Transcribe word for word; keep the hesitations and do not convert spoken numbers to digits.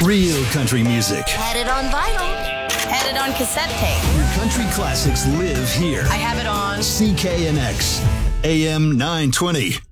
Real country music. Had it on vinyl. Had it on cassette tape. Your country classics live here. I have it on C K N X, A M nine twenty.